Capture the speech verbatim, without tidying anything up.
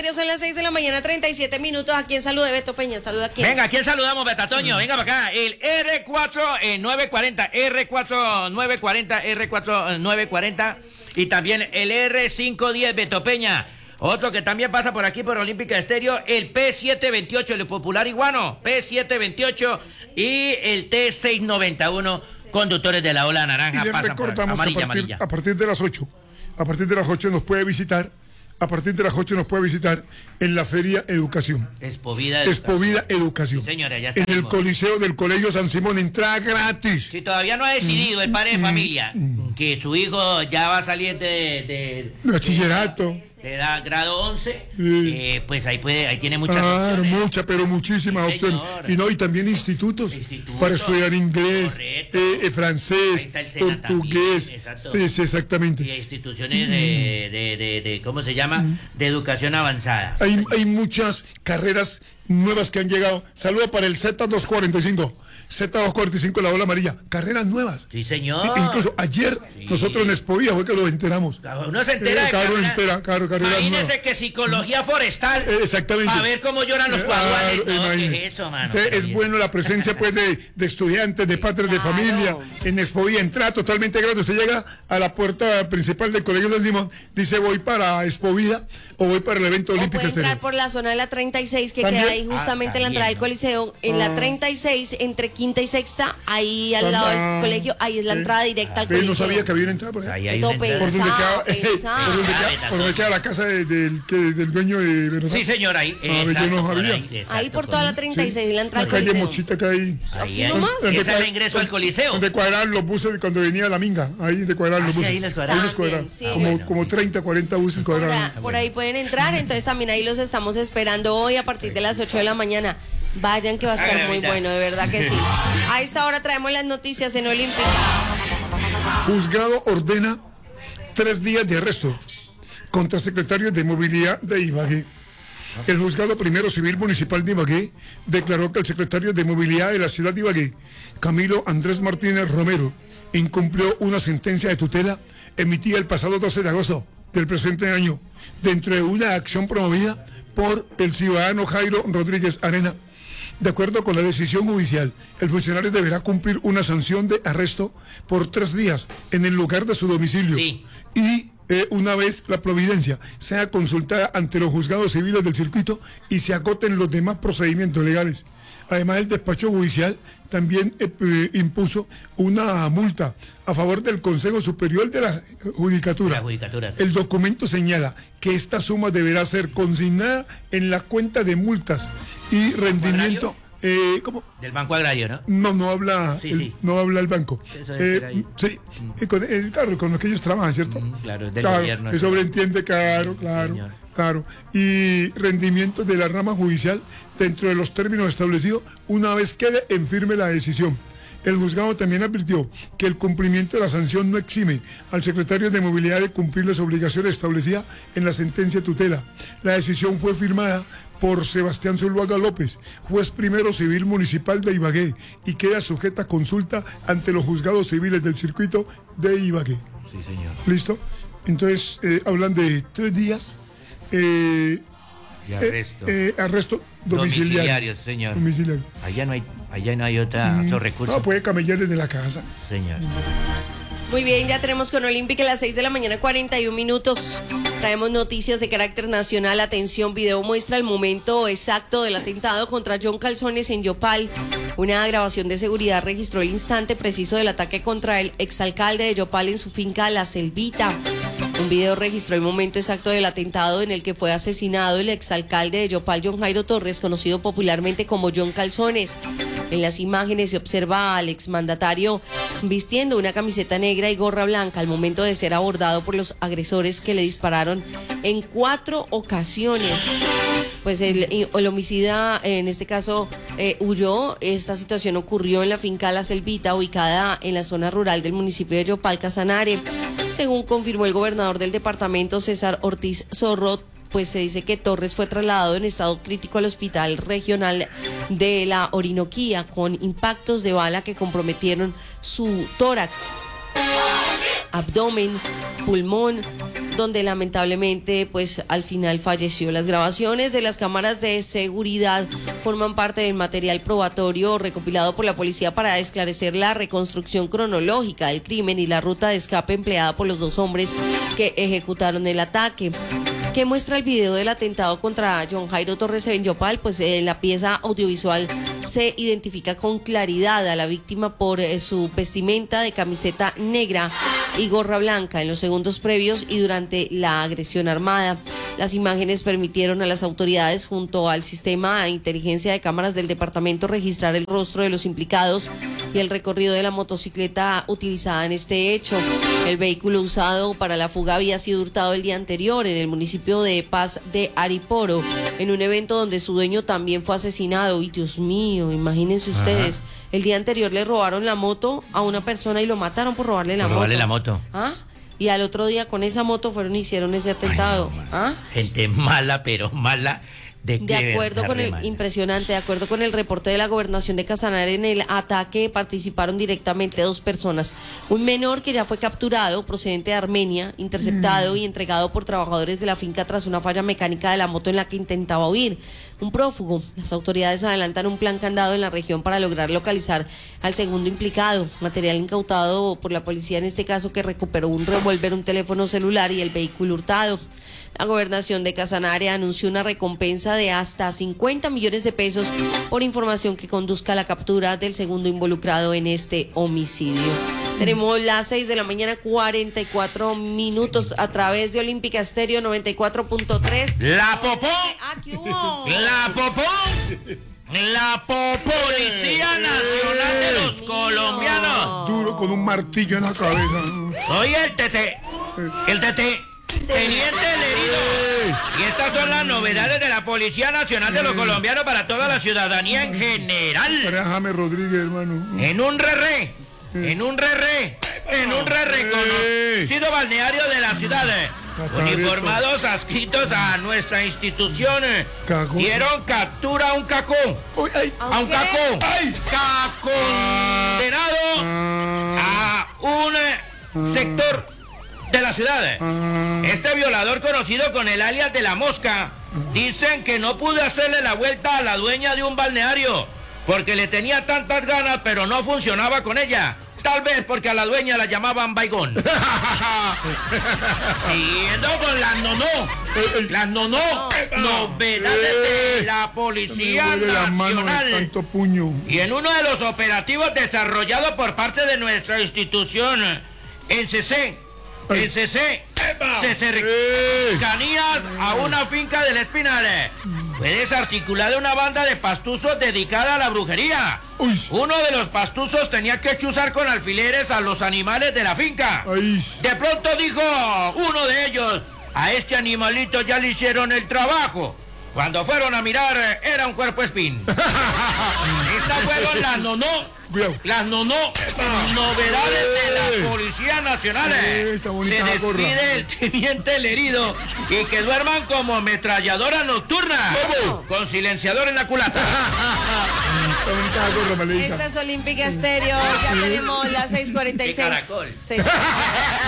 ya son las seis de la mañana, treinta y siete minutos. ¿A quién salude, Beto Peña? ¿Saluda a quién? Venga, ¿a quién saludamos, Betatoño? Venga para acá. El R cuatro nueve cuarenta, R cuatro nueve cuarenta, R cuatro nueve cuarenta. Y también el R cinco diez, Beto Peña. Otro que también pasa por aquí por Olímpica Estéreo, el P setecientos veintiocho, el popular iguano, P setecientos veintiocho y el T seiscientos noventa y uno, conductores de la ola naranja. Y les pasan recordamos por amarilla, que a partir, amarilla. a partir de las ocho, a partir de las ocho nos puede visitar, a partir de las ocho nos puede visitar en la Feria Educación. Expovida Expovida Educación. Sí, señora, ya en el Coliseo del Colegio San Simón, entrada gratis. Si todavía no ha decidido el padre de familia que su hijo ya va a salir de... de, de bachillerato. De edad, grado once, Sí. eh, pues ahí puede, ahí tiene muchas Claro, opciones. muchas, pero muchísimas Sí, opciones. señor. Y no, y también institutos, Institutos, para estudiar inglés, correcto. eh, eh, francés, Ahí está el SENA portugués. también, exacto. Sí, sí, exactamente. Y instituciones de, de, de, de, ¿cómo se llama? De educación avanzada. Hay, hay muchas carreras nuevas que han llegado. Saludo para el Z doscientos cuarenta y cinco. Z doscientos cuarenta y cinco, la ola amarilla. Carreras nuevas. Sí, señor. I- Incluso ayer, Sí. nosotros en Expovía fue que lo enteramos. Uno se entera Eh, de claro, carrera- entera, claro, carreras Imagínese nuevas. que psicología forestal. Eh, exactamente. Para ver cómo lloran los Eh, guaduales. claro, No, imagínese. ¿qué es eso, mano? Entonces, Pero es bien. bueno la presencia pues de, de estudiantes, de padres de Claro. familia en Expovía, entrada totalmente gratis. Usted llega a la puerta principal del Colegio San Simón, dice voy para Expovía o voy para el evento O olímpico puede entrar exterior. por la zona de la treinta y seis, que ¿También? queda ahí justamente Ah, en la entrada del también, Coliseo. En la treinta y seis, entre quinta y sexta, ahí al lado Ah, del colegio, ahí es la sí. entrada directa al Pero Coliseo. no sabía que había una entrada por ahí. Ahí hay Beto una entrada. Por donde queda, Pensá, por donde pensá. queda, por donde queda la casa de- del, que- del dueño de ¿verdad? Sí, señor, ahí. Ah, yo exacto, no por sabía. ahí, exacto, Ahí por toda la treinta y seis, la La entrada al calle Coliseo. Mochita que hay. Ahí, Aquí ahí. nomás. Donde Ese es el cua- ingreso al Coliseo. Donde cuadraron los buses cuando venía la minga. Ahí de cuadraron Ah, los sí, buses. ahí los cuadraron. los cuadraron. También, sí. como, Ah, bueno. como treinta, cuarenta buses Por, cuadraron. a- por ahí pueden entrar, entonces también ahí los estamos esperando hoy a partir de las ocho de la mañana. Vayan que va a estar Hágale, muy ahorita. bueno, de verdad que sí. A esta hora traemos las noticias en Olímpica. Juzgado ordena tres días de arresto contra secretarios de movilidad de Ibagué. El juzgado primero civil municipal de Ibagué declaró que el secretario de movilidad de la ciudad de Ibagué, Camilo Andrés Martínez Romero, incumplió una sentencia de tutela emitida el pasado doce de agosto del presente año dentro de una acción promovida por el ciudadano Jairo Rodríguez Arena. De acuerdo con la decisión judicial, el funcionario deberá cumplir una sanción de arresto por tres días en el lugar de su domicilio. Sí. Y eh, una vez la providencia sea consultada ante los juzgados civiles del circuito y se agoten los demás procedimientos legales. Además, el despacho judicial también eh, eh, impuso una multa a favor del Consejo Superior de la Judicatura. La judicatura, sí. El documento señala que esta suma deberá ser consignada en la cuenta de multas y rendimiento. Eh, ¿Cómo? Del Banco Agrario, ¿no? No, no habla, Sí, el, sí. no habla el banco. Eso debe ser ahí. Sí, eh, con, eh, claro, con lo que ellos trabajan, ¿cierto? Mm, claro, es del claro, gobierno. se sobreentiende, claro, claro, señor. claro. Y rendimiento de la rama judicial dentro de los términos establecidos una vez quede en firme la decisión. El juzgado también advirtió que el cumplimiento de la sanción no exime al secretario de Movilidad de cumplir las obligaciones establecidas en la sentencia de tutela. La decisión fue firmada por Sebastián Zuluaga López, juez primero civil municipal de Ibagué, y queda sujeta a consulta ante los juzgados civiles del circuito de Ibagué. Sí, señor. ¿Listo? Entonces, eh, hablan de tres días eh, De eh, arresto. eh, arresto domiciliario. Domiciliario, señor. Domiciliario. Allá no hay, allá no hay otra, otro recurso. No, puede camellar desde la casa. Señor. Muy bien, ya tenemos con Olímpica a las seis de la mañana, cuarenta y un minutos. Traemos noticias de carácter nacional. Atención, video muestra el momento exacto del atentado contra John Calzones en Yopal. Una grabación de seguridad registró el instante preciso del ataque contra el exalcalde de Yopal en su finca La Selvita. Un video registró el momento exacto del atentado en el que fue asesinado el exalcalde de Yopal, John Jairo Torres, conocido popularmente como John Calzones. En las imágenes se observa al exmandatario vistiendo una camiseta negra y gorra blanca al momento de ser abordado por los agresores que le dispararon en cuatro ocasiones. Pues el, el homicida, en este caso, eh, huyó. Esta situación ocurrió en la finca La Selvita, ubicada en la zona rural del municipio de Yopal, Casanare. Según confirmó el gobernador del departamento, César Ortiz Zorro, pues se dice que Torres fue trasladado en estado crítico al hospital regional de la Orinoquía con impactos de bala que comprometieron su tórax, abdomen, pulmón, donde lamentablemente pues al final falleció. Las grabaciones de las cámaras de seguridad forman parte del material probatorio recopilado por la policía para esclarecer la reconstrucción cronológica del crimen y la ruta de escape empleada por los dos hombres que ejecutaron el ataque. ¿Qué muestra el video del atentado contra John Jairo Torres en Yopal? Pues en la pieza audiovisual se identifica con claridad a la víctima por eh, su vestimenta de camiseta negra y gorra blanca en los segundos previos y durante la agresión armada. Las imágenes permitieron a las autoridades junto al sistema de inteligencia de cámaras del departamento registrar el rostro de los implicados y el recorrido de la motocicleta utilizada en este hecho. El vehículo usado para la fuga había sido hurtado el día anterior en el municipio de Paz de Ariporo, en un evento donde su dueño también fue asesinado. Y Dios mío, imagínense ustedes, ajá, el día anterior le robaron la moto a una persona y lo mataron por robarle la por moto. robarle la moto. ¿Ah? Y al otro día con esa moto fueron y hicieron ese atentado. Ay, no, ¿Ah? Gente mala, pero mala. De, de acuerdo con el, impresionante, de acuerdo con el reporte de la gobernación de Casanare, en el ataque participaron directamente dos personas. Un menor que ya fue capturado, procedente de Armenia, interceptado mm. y entregado por trabajadores de la finca tras una falla mecánica de la moto en la que intentaba huir. Un prófugo. Las autoridades adelantan un plan candado en la región para lograr localizar al segundo implicado. Material incautado por la policía en este caso, que recuperó un revólver, un teléfono celular y el vehículo hurtado. La gobernación de Casanare anunció una recompensa de hasta cincuenta millones de pesos por información que conduzca a la captura del segundo involucrado en este homicidio. Tenemos las seis de la mañana, cuarenta y cuatro minutos a través de Olímpica Estéreo noventa y cuatro punto tres. ¡La popó! Ah, ¿qué hubo? ¡La popó! La Policía Nacional de los Colombianos. Duro con un martillo en la cabeza. Oye, el tete, el tete. Teniente el herido. Y estas son las novedades de la Policía Nacional de los Colombianos para toda la ciudadanía en general. Para James Rodríguez, hermano. En un re-re, en un re-re, en un re-re conocido balneario de la ciudad. Uniformados adscritos a nuestra institución dieron captura a un cacó. A un cacó. Condenado a un sector de la ciudad. Este violador, conocido con el alias de la Mosca, dicen que no pudo hacerle la vuelta a la dueña de un balneario porque le tenía tantas ganas, pero no funcionaba con ella. Tal vez porque a la dueña la llamaban Baigón. Siguiendo con las nonó, las nonó, novedades de la Policía Nacional. Y en uno de los operativos desarrollados por parte de nuestra institución, en C C, en C C, se cercanías a una finca del Espinal, fue desarticulada una banda de pastuzos dedicada a la brujería. Uy. Uno de los pastuzos tenía que chuzar con alfileres a los animales de la finca. Ay. De pronto dijo uno de ellos: a este animalito ya le hicieron el trabajo. Cuando fueron a mirar, era un cuerpo espín. Estas fueron las nonó, las nonó, novedades de la Policía Nacional. Se despide el teniente el herido y que duerman como ametralladora nocturna, con silenciador en la culata. Esta es Olímpica Estéreo, ya tenemos las seis cuarenta y seis.